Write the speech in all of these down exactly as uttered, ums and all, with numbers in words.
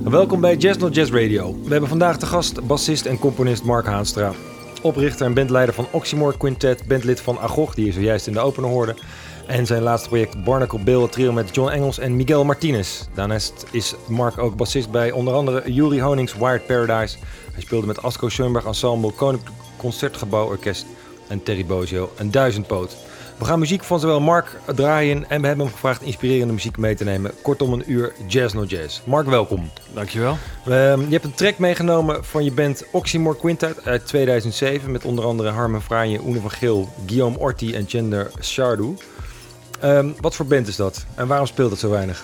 Welkom bij Jazz Not Jazz Radio. We hebben vandaag te gast bassist en componist Mark Haanstra. Oprichter en bandleider van Oxymore Quintet, bandlid van Agog, die je zojuist in de opener hoorde. En zijn laatste project Barnacle Bill, het trio met John Engels en Miguel Martinez. Daarnaast is Mark ook bassist bij onder andere Juri Honings Wired Paradise. Hij speelde met Asko Schoenberg Ensemble, Koninklijk Concertgebouw Orkest en Terry Bozzio een duizendpoot. We gaan muziek van zowel Mark draaien en we hebben hem gevraagd inspirerende muziek mee te nemen. Kortom een uur Jazz Not Jazz. Mark, welkom. Dankjewel. Uh, je hebt een track meegenomen van je band Oxymore Quintet uit tweeduizend zeven... met onder andere Harmen Franje, Oene van Geel, Guillaume Orti en Gender Sardou. Um, wat voor band is dat en waarom speelt het zo weinig?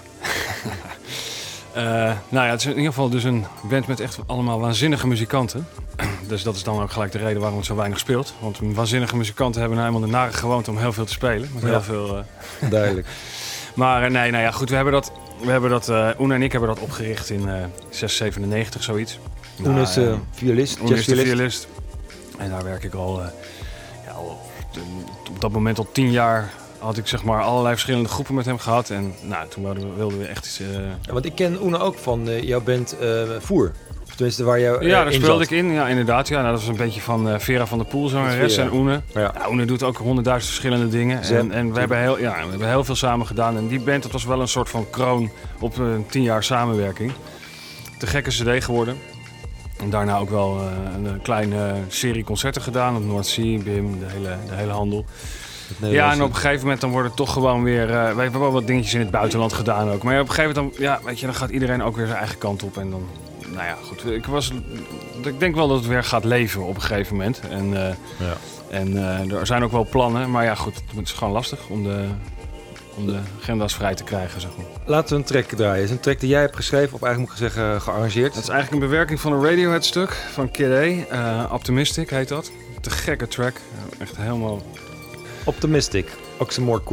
uh, nou ja, het is in ieder geval dus een band met echt allemaal waanzinnige muzikanten. Dus dat is dan ook gelijk de reden waarom het zo weinig speelt. Want waanzinnige muzikanten hebben nou helemaal de nare gewoonte om heel veel te spelen. Met heel ja. veel, uh... Duidelijk. Maar uh, nee, nou ja, goed, we hebben dat, we hebben dat uh, Oene en ik hebben dat opgericht in uh, zes zevenennegentig, zoiets. Oene nou, is uh, violist, Oene is de jazzviolist. violist. En daar werk ik al, uh, ja, al op dat moment al tien jaar... had ik zeg maar allerlei verschillende groepen met hem gehad. En nou, toen wilden we, wilden we echt iets... Uh... Ja, want ik ken Oene ook van uh, jouw band uh, Voer. Of tenminste waar jou uh, Ja, daar in speelde zat. ik in. Ja, inderdaad. Ja, nou, dat was een beetje van uh, Vera van der Poel, zangeres, en Oene. Ja. Ja, Oene doet ook honderdduizend verschillende dingen. Zem, en en we, hebben heel, ja, we hebben heel veel samen gedaan. En die band, dat was wel een soort van kroon op uh, tien jaar samenwerking. Te gekke cd geworden. En daarna ook wel uh, een kleine serie concerten gedaan. Op North Sea, B I M, de hele, de hele handel. Ja, en op een gegeven moment dan wordt het toch gewoon weer... Uh, we hebben wel wat dingetjes in het buitenland gedaan ook. Maar ja, op een gegeven moment dan, ja, weet je, dan gaat iedereen ook weer zijn eigen kant op. En dan, nou ja, goed. Ik, was, ik denk wel dat het weer gaat leven op een gegeven moment. En, uh, ja. en uh, er zijn ook wel plannen. Maar ja, goed, het is gewoon lastig om de, om de agenda's vrij te krijgen, zeg maar. Laten we een track draaien. Het is een track die jij hebt geschreven, of eigenlijk moet ik zeggen gearrangeerd. Het is eigenlijk een bewerking van een Radiohead stuk van Kid A. Uh, Optimistic heet dat. Te gekke track. Echt helemaal... Optimistic, Oxymore Quintet.